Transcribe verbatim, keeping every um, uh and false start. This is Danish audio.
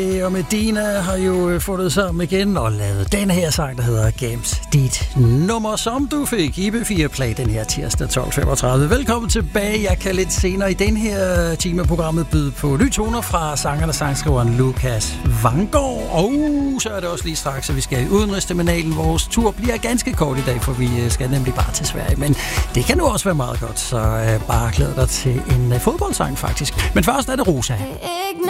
Og Medina har jo fundet sammen igen og lavet den her sang, der hedder Gemt dit nummer, som du fik i B fire Play den her tirsdag tolv femogtredive. Velkommen tilbage. Jeg kan lidt senere i den her time af programmet byde på nye toner fra sangeren og sangskriveren Lukas Vanggaard. Og så er det også lige straks, at vi skal i udenrigsterminalen. Vores tur bliver ganske kort i dag, for vi skal nemlig bare til Sverige. Men det kan nu også være meget godt, så bare glæd dig til en fodboldsang faktisk. Men først er det Rosa.